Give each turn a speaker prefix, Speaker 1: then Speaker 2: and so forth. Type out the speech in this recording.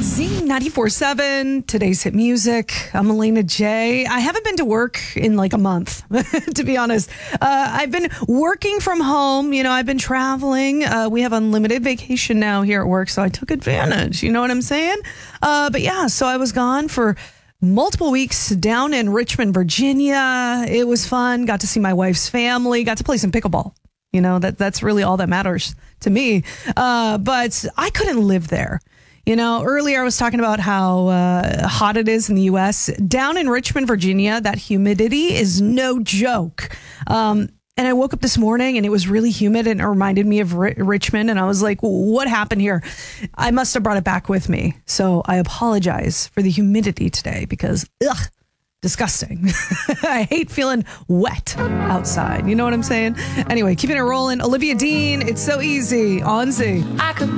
Speaker 1: Z94.7, today's hit music. I'm Elena J. I haven't been to work in like a month, to be honest. I've been working from home. You know, I've been traveling. We have unlimited vacation now here at work, so I took advantage. You know what I'm saying? But yeah, so I was gone for multiple weeks down in Richmond, Virginia. It was fun. Got to see my wife's family. Got to play some pickleball. You know, that's really all that matters to me. But I couldn't live there. You know, earlier I was talking about how hot it is in the U.S. Down in Richmond, Virginia, that humidity is no joke. And I woke up this morning and it was really humid and it reminded me of Richmond. And I was like, what happened here? I must have brought it back with me. So I apologize for the humidity today because, disgusting. I hate feeling wet outside. You know what I'm saying? Anyway, keeping it rolling. Olivia Dean, It's So Easy on Z.